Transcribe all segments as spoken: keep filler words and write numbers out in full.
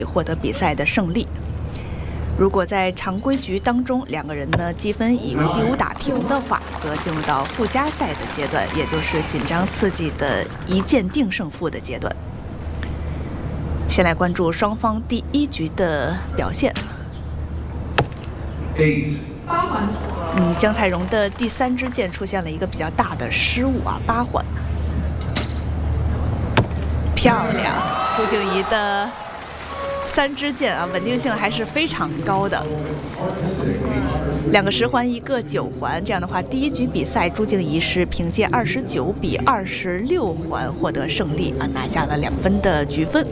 获得比赛的胜利。如果在常规局当中两个人呢积分以五比五打平的话，则进入到附加赛的阶段，也就是紧张刺激的一剑定胜负的阶段。先来关注双方第一局的表现。 八环。 嗯，姜彩荣的第三支箭出现了一个比较大的失误啊，八环。漂亮，朱静怡的三支箭啊，稳定性还是非常高的。两个十环，一个九环，这样的话，第一局比赛朱静怡是凭借二十九比二十六环获得胜利啊，拿下了两分的局分。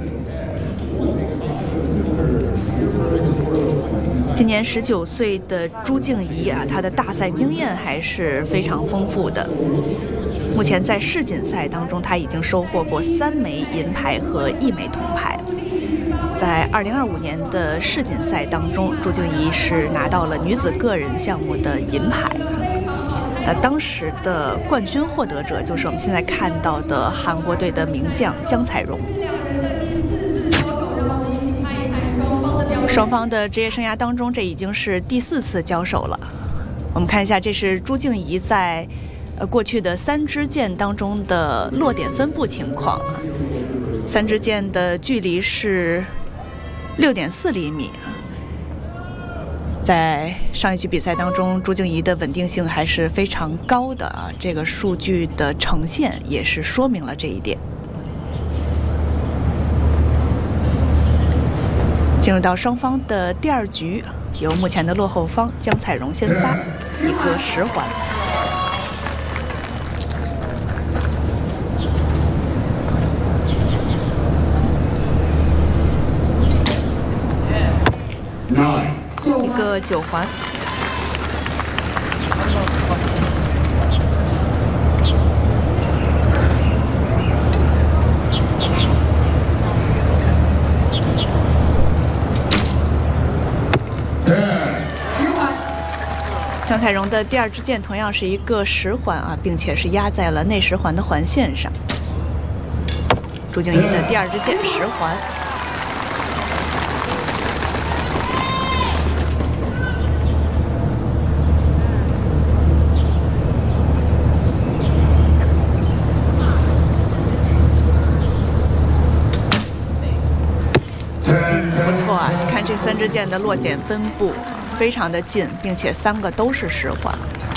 今年十九岁的朱静怡啊，她的大赛经验还是非常丰富的。目前在世锦赛当中，她已经收获过三枚银牌和一枚铜牌。在二零二五年的世锦赛当中，朱静怡是拿到了女子个人项目的银牌。呃，当时的冠军获得者就是我们现在看到的韩国队的名将姜彩荣。双方的职业生涯当中，这已经是第四次交手了。我们看一下，这是朱静怡在呃过去的三支箭当中的落点分布情况。三支箭的距离是六点四厘米。在上一局比赛当中，朱静怡的稳定性还是非常高的啊，这个数据的呈现也是说明了这一点。进入到双方的第二局，由目前的落后方姜彩荣先发，一个十环。一个九环。姜彩荣的第二支箭同样是一个十环啊，并且是压在了内十环的环线上。朱静怡的第二支箭十环。不错啊，你看这三支箭的落点分布非常的近，并且三个都是十环。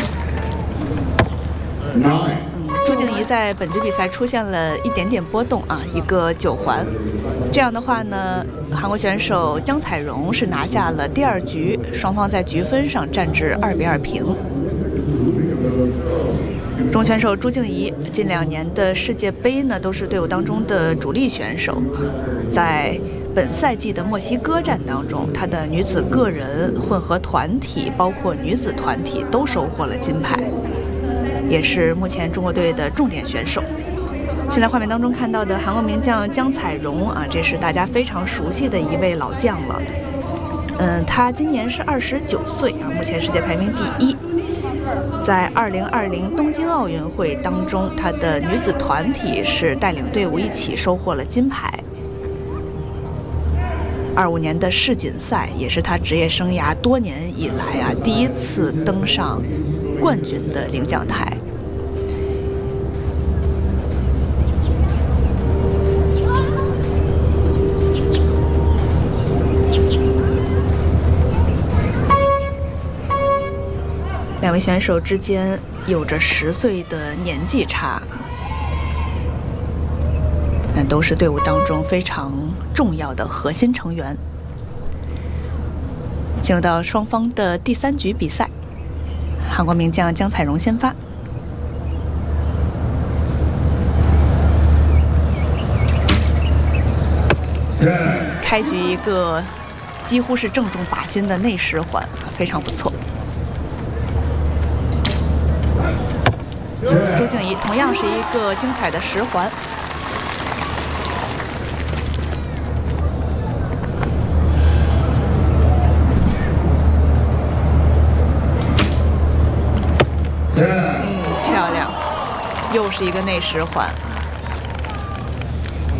嗯，朱静怡在本局比赛出现了一点点波动啊，一个九环。这样的话呢，韩国选手姜彩荣是拿下了第二局，双方在局分上战至二比二平。中国选手朱静怡近两年的世界杯呢，都是队伍当中的主力选手。在本赛季的墨西哥站当中，她的女子个人、混合团体，包括女子团体都收获了金牌，也是目前中国队的重点选手。现在画面当中看到的韩国名将姜彩荣啊，这是大家非常熟悉的一位老将了。嗯，她今年是二十九岁啊，目前世界排名第一。在二零二零东京奥运会当中，她的女子团体是带领队伍一起收获了金牌。二五年的世锦赛也是他职业生涯多年以来啊第一次登上冠军的领奖台。两位选手之间有着十岁的年纪差，但都是队伍当中非常重要的核心成员。进入到双方的第三局比赛，韩国名将姜彩荣先发。开局一个几乎是正中靶心的内十环，非常不错。朱静怡同样是一个精彩的十环。嗯，漂亮，又是一个内十环。